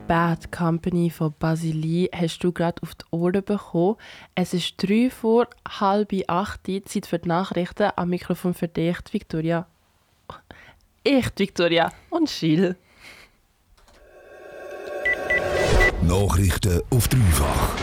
Bad Company von Basili hast du gerade auf die Ohren bekommen. Es ist 3 vor halb 8 Uhr, Zeit für die Nachrichten. Am Mikrofon für dich, Victoria. Victoria und Gilles. Nachrichten auf dreifach.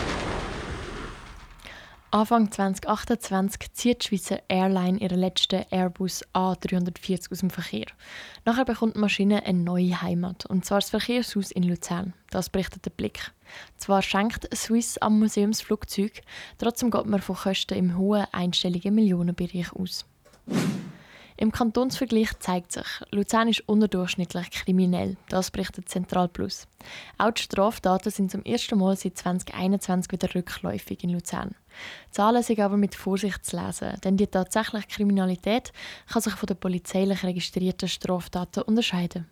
Anfang 2028 zieht die Schweizer Airline ihren letzten Airbus A340 aus dem Verkehr. Nachher bekommt die Maschine eine neue Heimat, und zwar das Verkehrshaus in Luzern. Das berichtet der Blick. Zwar schenkt Swiss am Museumsflugzeug, trotzdem geht man von Kosten im hohen einstelligen Millionenbereich aus. Im Kantonsvergleich zeigt sich, Luzern ist unterdurchschnittlich kriminell. Das berichtet Zentral Plus. Auch die Straftaten sind zum ersten Mal seit 2021 wieder rückläufig in Luzern. Die Zahlen sind aber mit Vorsicht zu lesen, denn die tatsächliche Kriminalität kann sich von den polizeilich registrierten Straftaten unterscheiden.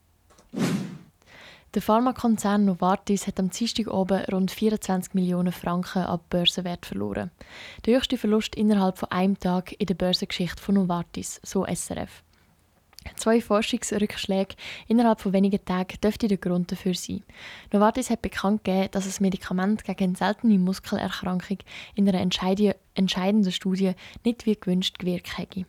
Der Pharmakonzern Novartis hat am Dienstag oben rund 24 Millionen Franken an Börsenwert verloren. Der höchste Verlust innerhalb von einem Tag in der Börsengeschichte von Novartis, so SRF. 2 Forschungsrückschläge innerhalb von wenigen Tagen dürfte der Grund dafür sein. Novartis hat bekannt gegeben, dass das Medikament gegen eine seltene Muskelerkrankung in einer entscheidenden Studie nicht wie gewünscht gewirkt hätte.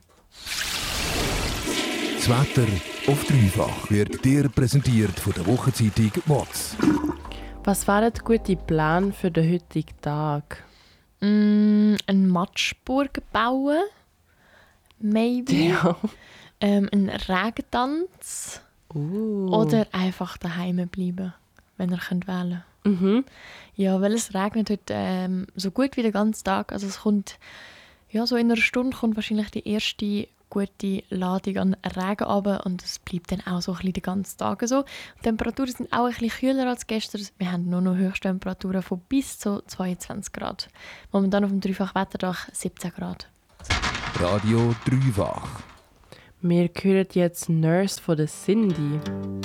Das Wetter auf dreifach wird dir präsentiert von der Wochenzeitung WOTS. Was wären gute Pläne für den heutigen Tag? Eine Matschburg bauen? Maybe. Ja. Ein Regentanz. Oder einfach daheim bleiben, wenn ihr wählen könnt. Mhm. Ja, weil es regnet heute so gut wie den ganzen Tag. Also es kommt, ja, so in einer Stunde kommt wahrscheinlich die erste gute Ladung an Regen runter, und es bleibt dann auch so ein bisschen den ganzen Tag so. Die Temperaturen sind auch ein bisschen kühler als gestern. Wir haben nur noch Höchsttemperaturen von bis zu 22 Grad. Momentan auf dem Dreifach-Wetterdach 17 Grad. Radio dreifach. Wir hören jetzt Nurse von der Cindy.